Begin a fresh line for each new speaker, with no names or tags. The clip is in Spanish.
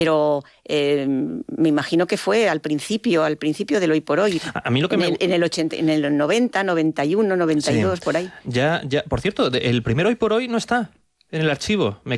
Pero me imagino que fue al principio del Hoy por Hoy.
A mí lo que
en el 90, 91, 92, sí. Por ahí.
Ya, por cierto, el primer Hoy por Hoy no está en el archivo. Me